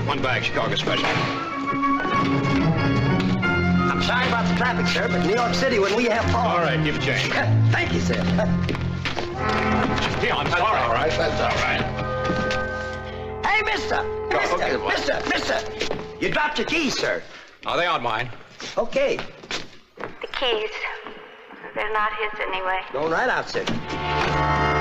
One bag, Chicago special. I'm sorry about the traffic, sir, but New York City, when we have power... All right, give it change. Thank you, sir. Gee, I'm sorry. All right, that's all right. Hey, mister! Mister! You dropped your keys, sir. Oh, they aren't mine. Okay. The keys. They're not his anyway. Going right out, sir.